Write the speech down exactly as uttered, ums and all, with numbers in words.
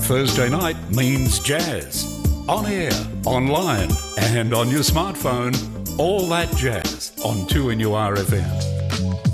Thursday night means jazz. On air, online, and on your smartphone. All that jazz on two N U R F M.